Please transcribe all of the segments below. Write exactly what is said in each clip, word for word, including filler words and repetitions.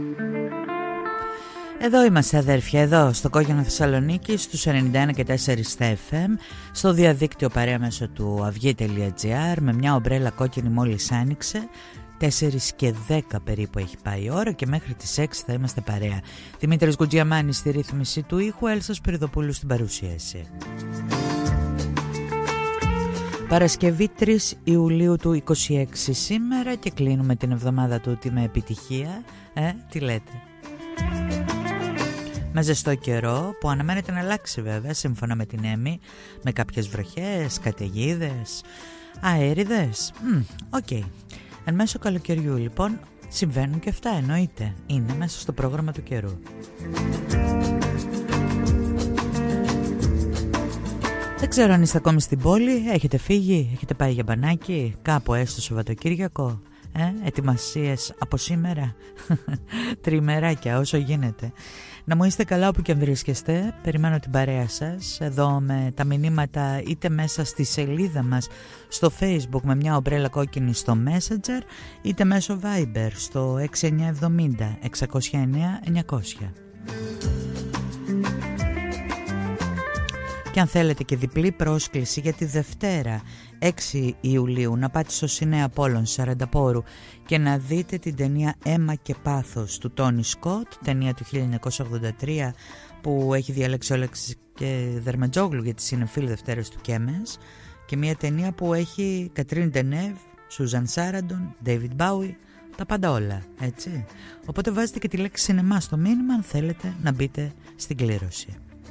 Εδώ είμαστε αδέρφια, εδώ στο Κόκκινο Θεσσαλονίκη, στους ενενήντα ένα και τέσσερα στα εφ εμ, στο διαδίκτυο παρέα μέσω του αυγή τελεία τζι άρ, με μια ομπρέλα κόκκινη μόλις άνοιξε. τέσσερις και δέκα περίπου έχει πάει η ώρα και μέχρι τις έξι θα είμαστε παρέα. Δημήτρης Γκουτζιαμάνης στη ρύθμιση του ήχου, Έλσα Σπυριδοπούλου στην παρουσίαση. Παρασκευή τρεις Ιουλίου του είκοσι έξι σήμερα και κλείνουμε την εβδομάδα τούτη με επιτυχία. Ε, τι λέτε? Με ζεστό καιρό που αναμένεται να αλλάξει βέβαια σύμφωνα με την Έμι, με κάποιες βροχές, καταιγίδες, αέριδες. Οκ. Mm, okay. Εν μέσω καλοκαιριού λοιπόν συμβαίνουν και αυτά, εννοείται. Είναι μέσα στο πρόγραμμα του καιρού. Δεν ξέρω αν είστε ακόμη στην πόλη, έχετε φύγει, έχετε πάει για μπανάκι, κάπου έστω Σαββατοκύριακο. Ε, ετοιμασίες από σήμερα. Τριημεράκια όσο γίνεται. Να μου είστε καλά όπου και αν βρίσκεστε. Περιμένω την παρέα σας εδώ με τα μηνύματα, είτε μέσα στη σελίδα μας στο Facebook με μια ομπρέλα κόκκινη στο Messenger, είτε μέσω Viber στο έξι εννιά εβδομήντα εξακόσια εννέα εννιακόσια. Και αν θέλετε και διπλή πρόσκληση για τη Δευτέρα έξι Ιουλίου να πάτε στο Σινέα Πόλων Σαρανταπόρου και να δείτε την ταινία «Αίμα και πάθος» του Τόνι Σκοτ, ταινία του χίλια εννιακόσια ογδόντα τρία που έχει διαλέξει ο Λέξης και Δερμετζόγλου για τις συνεφίλ Δευτέρες του Κέμες, και μια ταινία που έχει Κατρίν Ντενεύ, Σούζαν Σάραντον, Ντέιβιντ Μπάουι, τα πάντα όλα, έτσι. Οπότε βάζετε και τη λέξη σινεμά στο μήνυμα αν θέλετε να μπείτε στην κλήρωση.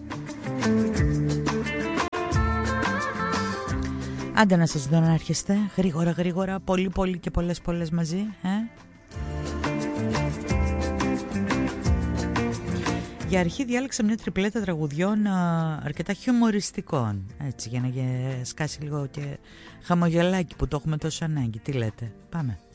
Άντε να σας δω να έρχεστε γρήγορα γρήγορα, πολύ πολύ και πολλές πολλές μαζί, ε? Για αρχή διάλεξα μια τριπλέτα τραγουδιών α, αρκετά χιουμοριστικών, έτσι, για να σκάσει λίγο και χαμογελάκι που το έχουμε τόσο ανάγκη. Τι λέτε? Πάμε.